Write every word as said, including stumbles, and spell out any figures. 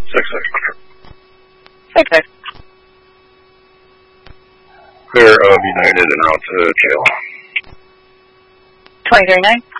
Six six. Six six. Clear of United and route to jail. Twenty thirty nine.